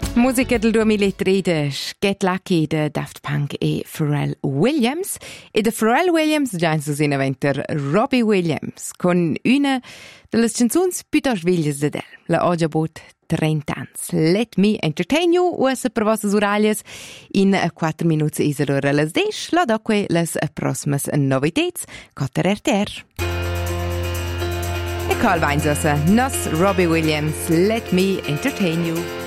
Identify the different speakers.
Speaker 1: Musica del 2013, Get Lucky de Daft Punk e Pharrell Williams. E de Pharrell Williams già in susina venter Robbie Williams, con una delle canzoni più sveglias de del. La oggi bot 30 ans. Let me entertain you, usa per vostre uralias. In 4 minuti is l'ora les 10, la doque les proximas novitets, cotter RTR. E Carl Weinsosa, nos Robbie Williams, Let me entertain you.